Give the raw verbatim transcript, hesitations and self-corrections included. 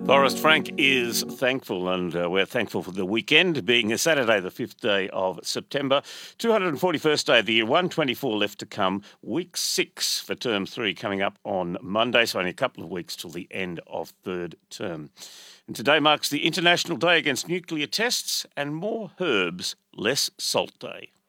Forrest Frank is thankful, and uh, we're thankful for the weekend being a Saturday, the fifth day of September, two hundred forty-first day of the year, one twenty-four left to come, week six for term three coming up on Monday, so only a couple of weeks till the end of third term. And today marks the International Day Against Nuclear Tests and More Herbs, Less Salt Day.